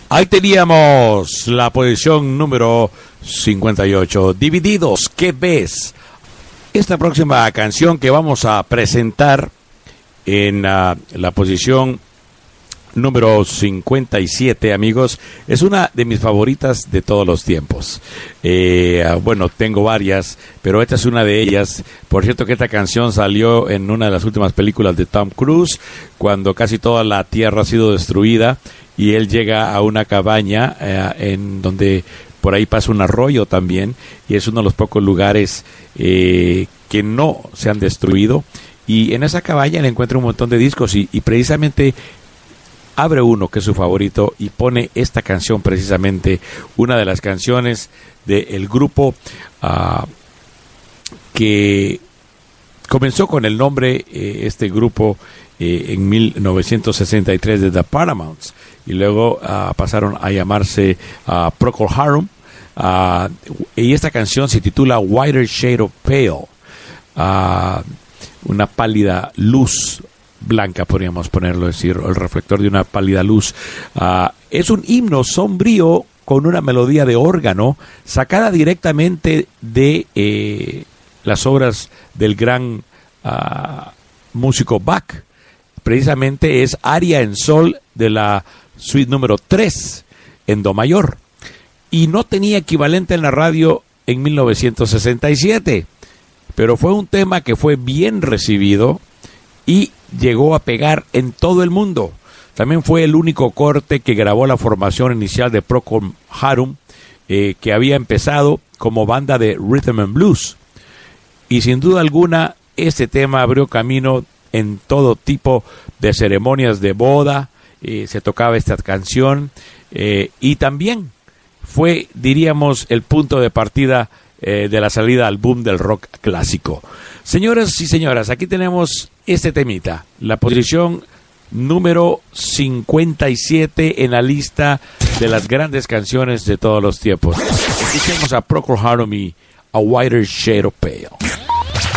Ahí teníamos la posición número 58. Divididos, ¿qué ves? Esta próxima canción que vamos a presentar en la posición número 57, amigos, es una de mis favoritas de todos los tiempos. Bueno, tengo varias, pero esta es una de ellas. Por cierto que esta canción salió en una de las últimas películas de Tom Cruise, cuando casi toda la tierra ha sido destruida y él llega a una cabaña en donde por ahí pasa un arroyo también, y es uno de los pocos lugares que no se han destruido. Y en esa cabaña le encuentra un montón de discos y precisamente abre uno que es su favorito y pone esta canción, precisamente una de las canciones del grupo que comenzó con el nombre, este grupo, en 1963 de The Paramounts, y luego pasaron a llamarse Procol Harum, y esta canción se titula Whiter Shade of Pale, una pálida luz blanca, podríamos ponerlo, es decir, el reflector de una pálida luz. Es un himno sombrío con una melodía de órgano sacada directamente de las obras del gran músico Bach. Precisamente es aria en sol de la suite número 3 en do mayor, y no tenía equivalente en la radio en 1967, pero fue un tema que fue bien recibido y llegó a pegar en todo el mundo. También fue el único corte que grabó la formación inicial de Procol Harum, que había empezado como banda de rhythm and blues. Y sin duda alguna, este tema abrió camino en todo tipo de ceremonias de boda. Se tocaba esta canción, y también fue, diríamos, el punto de partida de la salida al boom del rock clásico. Señoras y señoras, aquí tenemos este temita, la posición número 57 en la lista de las grandes canciones de todos los tiempos. Escuchemos a Procol Harum y A Whiter Shade of Pale.